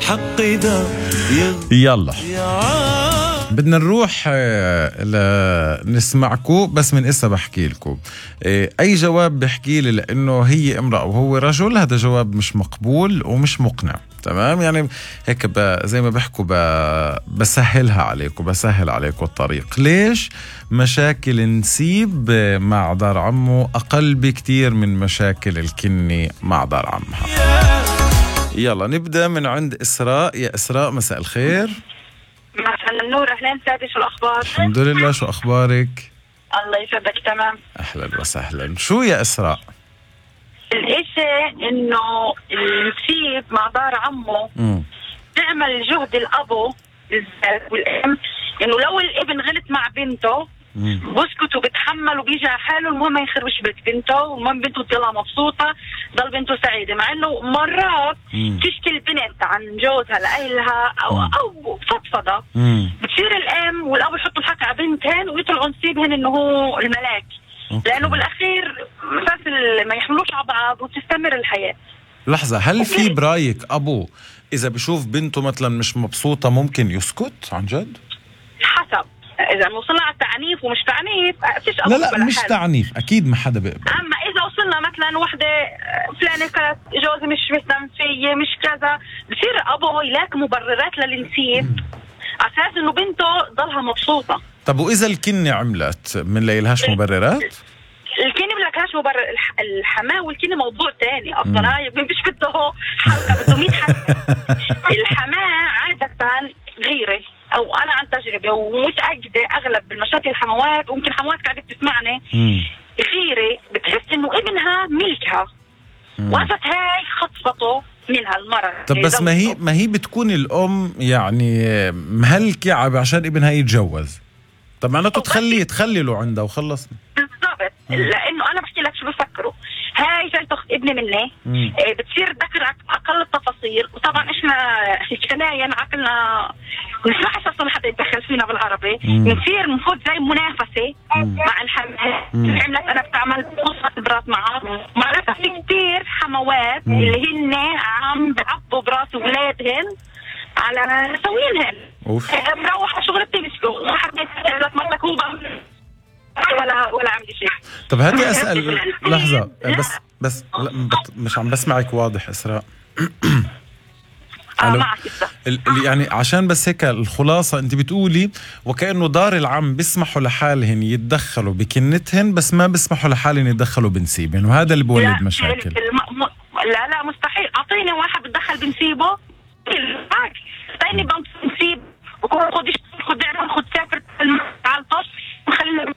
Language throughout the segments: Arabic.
يلا بدنا نروح نسمعكم، بس من إسا بحكي لكم أي جواب بحكي لي لأنه هي امرأة وهو رجل، هذا جواب مش مقبول ومش مقنع. تمام، يعني هيك زي ما بحكوا بسهلها عليكم، بسهل عليكم الطريق. ليش مشاكل نسيب مع دار عمه أقل بكتير من مشاكل الكني مع دار عمها؟ يلا نبدأ من عند إسراء. يا إسراء مساء الخير. مساء النور، أهلين سادي، شو الأخبار؟ الحمد لله، شو أخبارك؟ الله يسعدك، تمام. أهلا وسهلا. شو يا إسراء؟ الإشي إنه النسيب مع دار عمه تعمل جهد الأبو بالذات والأم، إنه لو الابن غلط مع بنته بسكت وبتحمل وبيجي على حاله، المهم ما يخربش بيت بنته، والمهم بنته تضلها مبسوطة، ضل بنته سعيدة. مع إنه مرات تشكي البنت عن جوزها لأهلها أو فضفضة، بتصير الأم والأبو يحطوا الحق على بنتهن ويطلعوا نسيبهن إنه هو الملاك. لأنه بالأخير مساس ما يحملوش على بعض وتستمر الحياة. لحظة، هل في برايك أبو إذا بشوف بنته مثلا مش مبسوطة ممكن يسكت عن جد؟ حسب، إذا وصلنا على التعنيف ومش تعنيف فيش أبو. لا مش تعنيف، أكيد ما حدا بيقبل. أما إذا وصلنا مثلا وحدة فلانة كانت جوزي مش مهتم فيي مش كذا، بصير أبو يلاقي مبررات للنسيب على أساس إنه بنته ضلها مبسوطة. طب وإذا الكنة عملت من ليلهاش مبررات؟ الكيني بلاكاش مبرر. الحماة والكيني موضوع تاني أصلا، هاي مش بده حلقة، بده 100 حلقة. الحماة عادة غيرة، أو أنا عن تجربة ومتأكدة أغلب المشاكل الحموات، وممكن حموات قاعدة بتسمعني، غيرة بتحس إنه ابنها ملكها، وقفت هاي خطفته منها المرة. طب بس ما هي بتكون الأم يعني مهلكة عشان ابنها يتجوز. طب معناته تخلي له عندها وخلصنا. بالضبط، لأنه أنا بحكي لك شو بفكروا. هاي جاي تاخذ ابني مني، بتصير تذكر أقل التفاصيل. وطبعا إحنا كناين عقلنا نسمعش أصلا حدا يتدخل فينا بالعربي، نصير نفوت زي منافسة مع الحماة. عملت أنا بتعمل قصة برات معها، معناتها في كتير حموات اللي هن عم بعبوا براس ولادهن على سوينهن. مروح على شغلتي بيسكوا، ما حد يسألك مرتك هو ولا عملي شيء. طب هاتي أسأل لحظة، بس مش عم بسمعك واضح إسراء. يعني عشان بس هيك الخلاصة انت بتقولي وكأنه دار العم بيسمحوا لحالهن يتدخلوا بكنتهن، بس ما بيسمحوا لحالهن يتدخلوا بنسيبهن، وهذا اللي بولد مشاكل. لا مستحيل. اعطيني واحد بتدخل بنسيبه، اعطيني بنسيب خد سافر على الطش وخلينا.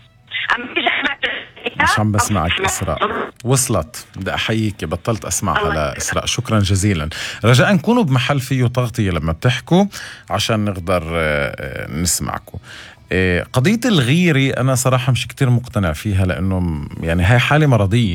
مش عم بسمعك إسراء، وصلت. بدي أحييك، بطلت أسمعها لإسراء. شكرا جزيلا. رجاء كونوا بمحل فيه تغطية لما بتحكوا عشان نقدر نسمعكم. قضية الغيرة أنا صراحة مش كتير مقتنع فيها، لأنه يعني هاي حالة مرضية.